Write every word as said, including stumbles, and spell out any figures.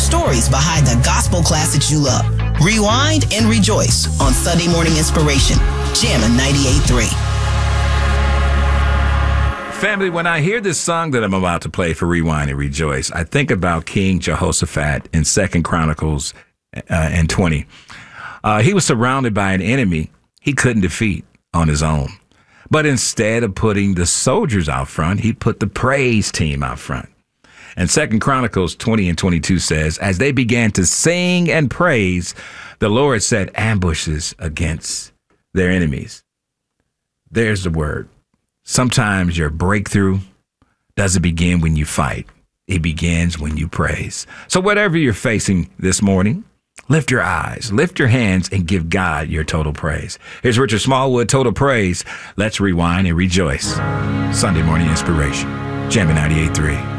stories behind the gospel classics you love. Rewind and rejoice on Sunday Morning Inspiration. Jammin' ninety-eight point three. Family, when I hear this song that I'm about to play for Rewind and Rejoice, I think about King Jehoshaphat in Second Chronicles uh, and twenty. Uh, he was surrounded by an enemy he couldn't defeat on his own. But instead of putting the soldiers out front, he put the praise team out front. And Second Chronicles twenty and twenty-two says, as they began to sing and praise, the Lord set ambushes against their enemies. There's the word. Sometimes your breakthrough doesn't begin when you fight. It begins when you praise. So whatever you're facing this morning, lift your eyes, lift your hands, and give God your total praise. Here's Richard Smallwood, Total Praise. Let's rewind and rejoice. Sunday Morning Inspiration. Jammin' ninety-eight point three.